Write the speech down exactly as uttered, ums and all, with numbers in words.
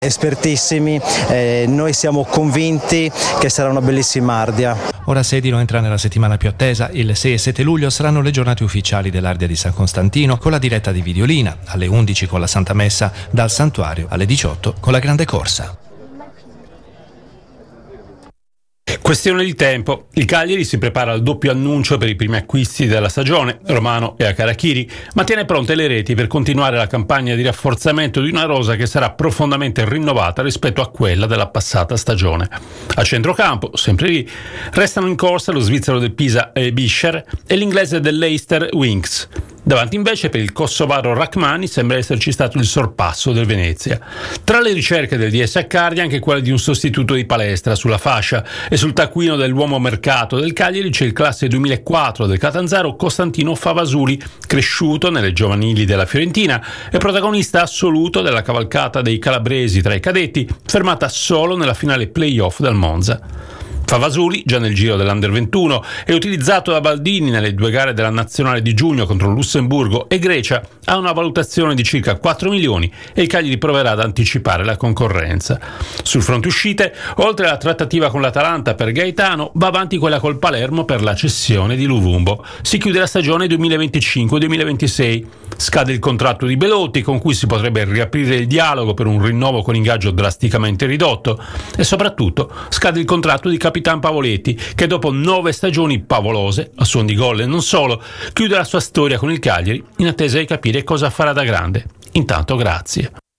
Espertissimi, eh, noi siamo convinti che sarà una bellissima Ardea. Ora Sedilo entra nella settimana più attesa. Il sei e sette luglio saranno le giornate ufficiali dell'Ardea di San Costantino, con la diretta di Videolina, alle undici con la Santa Messa dal Santuario, alle diciotto con la Grande Corsa. Questione di tempo. Il Cagliari si prepara al doppio annuncio per i primi acquisti della stagione, Romano e Acarachiri, ma tiene pronte le reti per continuare la campagna di rafforzamento di una rosa che sarà profondamente rinnovata rispetto a quella della passata stagione. A centrocampo, sempre lì, restano in corsa lo svizzero del Pisa e Bischer e l'inglese del Leicester Winks. Davanti invece per il kosovaro Rachmani sembra esserci stato il sorpasso del Venezia. Tra le ricerche del D S Accardi anche quella di un sostituto di Palestra sulla fascia, e sul taccuino dell'uomo mercato del Cagliari c'è il classe duemilaquattro del Catanzaro Costantino Favasuli, cresciuto nelle giovanili della Fiorentina e protagonista assoluto della cavalcata dei calabresi tra i cadetti, fermata solo nella finale play-off dal Monza. Favasuli, già nel giro dell'Under ventuno e utilizzato da Baldini nelle due gare della nazionale di giugno contro Lussemburgo e Grecia, ha una valutazione di circa quattro milioni e il Cagliari proverà ad anticipare la concorrenza. Sul fronte uscite, oltre alla trattativa con l'Atalanta per Gaetano, va avanti quella col Palermo per la cessione di Luvumbo. Si chiude la stagione duemilaventicinque duemilaventisei. Scade il contratto di Belotti, con cui si potrebbe riaprire il dialogo per un rinnovo con ingaggio drasticamente ridotto, e soprattutto scade il contratto di Capitan Pavoletti, che dopo nove stagioni pavolose, a suon di gol e non solo, chiude la sua storia con il Cagliari in attesa di capire cosa farà da grande. Intanto grazie.